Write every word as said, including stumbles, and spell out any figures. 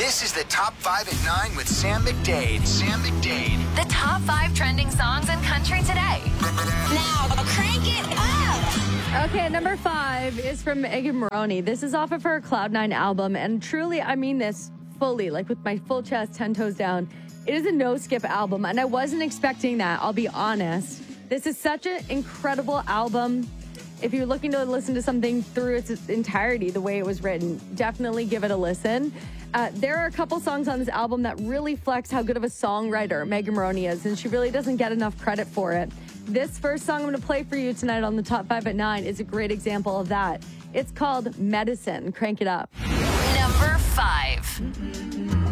This is the Top five at nine with Sam McDade. Sam McDade. The top five trending songs in country today. Now, crank it up. Okay, number five is from Megan Moroney. This is off of her Cloud nine album, and truly, I mean this fully, like with my full chest, ten toes down. It is a no-skip album, and I wasn't expecting that, I'll be honest. This is such an incredible album. If you're looking to listen to something through its entirety, the way it was written, definitely give it a listen. Uh, there are a couple songs on this album that really flex how good of a songwriter Megan Moroney is, and she really doesn't get enough credit for it. This first song I'm going to play for you tonight on the Top five at nine is a great example of that. It's called Medicine. Crank it up. Number five.